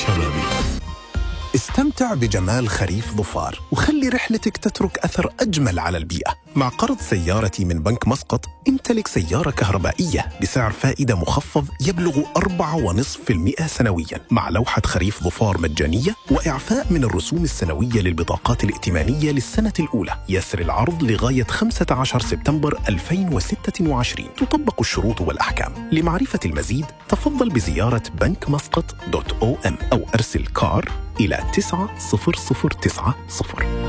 الشبابي. استمتع بجمال خريف ظفار وخلي رحلتك تترك أثر أجمل على البيئة. مع قرض سيارتي من بنك مسقط امتلك سيارة كهربائية بسعر فائدة مخفض يبلغ 4.5% سنويا، مع لوحة خريف ظفار مجانية وإعفاء من الرسوم السنوية للبطاقات الائتمانية للسنة الأولى. يسر العرض لغاية 15 سبتمبر 2026. تطبق الشروط والأحكام. لمعرفة المزيد تفضل بزيارة bankmuscat.om أو أرسل كار إلى 90090.